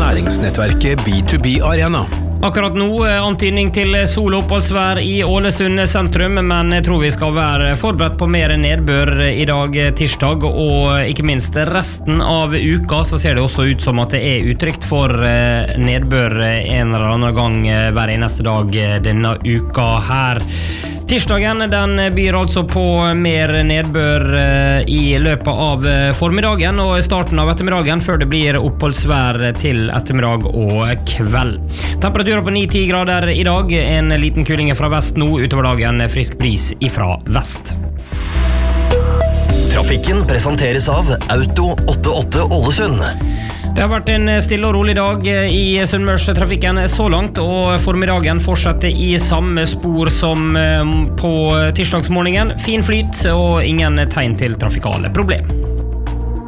næringsnettverket B2B Arena. Akkurat nå antydning til sol- og oppholdsvær i Ålesund sentrum, men jeg tror vi skal være forberedt på mer nedbør i dag tirsdag, og ikke minst resten av uka så ser det også ut som at det er utrygt for nedbør en eller annen gang hver eneste dag denne uka her. Tirsdagen den byr altså på mer nedbør i løpet av formiddagen og starten av ettermiddagen før det blir oppholdsvær til ettermiddag og kveld. Temperaturer på 9-10 grader i dag, en liten kuling fra vest nå, utover dagen frisk bris ifra vest. Trafikken presenteres av Auto 88 Ålesund. Det har vært en stille og rolig dag i Sunnmørstrafikken så langt, og formiddagen fortsetter i samme spor som på tirsdagsmorgenen. Fin flyt og ingen tegn til trafikale problem.